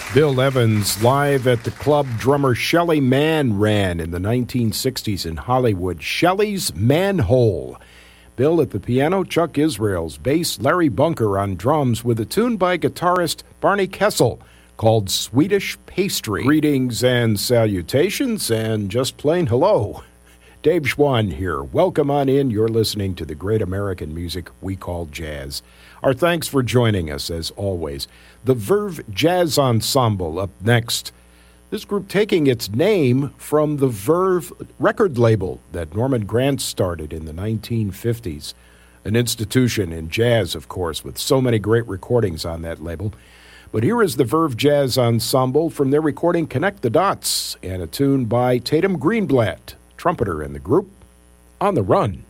Bill Evans live at the club drummer Shelly Manne ran in the 1960s in Hollywood. Shelly's Manhole. Bill at the piano, Chuck Israels bass, Larry Bunker on drums with a tune by guitarist Barney Kessel called Swedish Pastry. Greetings and salutations and just plain hello. Dave Schwann here. Welcome on in. You're listening to the great American music we call jazz. Our thanks for joining us, as always. The Verve Jazz Ensemble up next. This group taking its name from the Verve record label that Norman Granz started in the 1950s. An institution in jazz, of course, with so many great recordings on that label. But here is the Verve Jazz Ensemble from their recording Connect the Dots and a tune by Tatum Greenblatt, trumpeter in the group, On the Run.